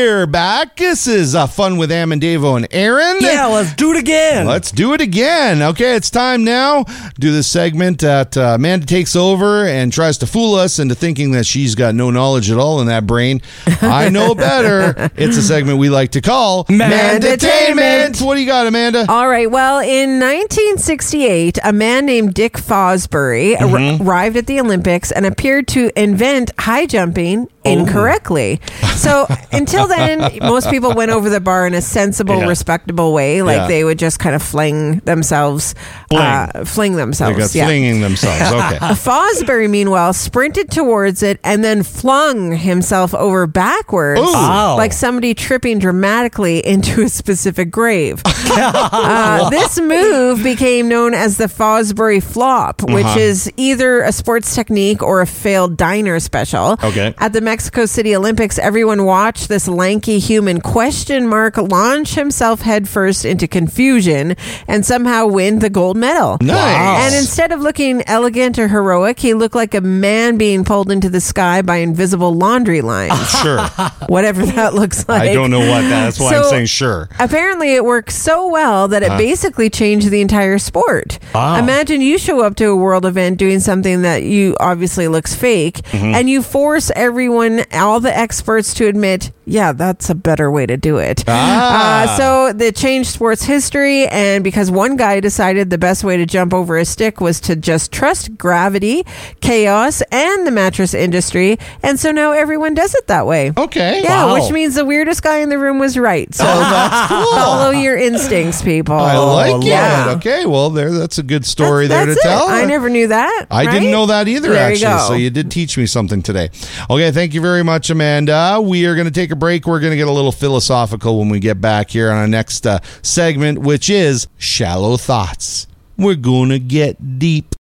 We're back. This is Fun with Amandavo and Aaron. Yeah, let's do it again. Let's do it again. Okay, it's time now. Do this segment that Amanda takes over and tries to fool us into thinking that she's got no knowledge at all in that brain. I know better. It's a segment we like to call Mandatainment. What do you got, Amanda? All right. Well, in 1968, a man named Dick Fosbury arrived at the Olympics and appeared to invent high jumping incorrectly. So until then, most people went over the bar in a sensible, respectable way. Like they would just kind of fling themselves. Fling themselves. They got flinging themselves. Okay. Fosbury, meanwhile, sprinted towards it and then flung himself over backwards, like somebody tripping dramatically into a specific grave. This move became known as the Fosbury flop, which is either a sports technique or a failed diner special. Okay. At the Mexico City Olympics, everyone watched this lanky human launch himself headfirst into confusion and somehow win the gold medal. Nice. And instead of looking elegant or heroic, he looked like a man being pulled into the sky by invisible laundry lines. Sure. Whatever that looks like. I don't know what that's why I'm saying sure. Apparently it worked so well that it basically changed the entire sport. Imagine you show up to a world event doing something that you obviously looks fake, and you force everyone, all the experts, to admit, yeah, that's a better way to do it. So they changed sports history, and because one guy decided the best way to jump over a stick was to just trust gravity, chaos, and the mattress industry, and so now everyone does it that way. Okay. Yeah, which means the weirdest guy in the room was right. So that's cool. Follow your instincts, people. I like it. Yeah. Okay, well, that's a good story That's there to tell. I never knew that. I didn't know that either, there actually. You go. So you did teach me something today. Okay, thank you very much, Amanda. We are going to take a break. We're going to get a little philosophical when we get back here on our next segment, which is Shallow Thoughts. We're going to get deep.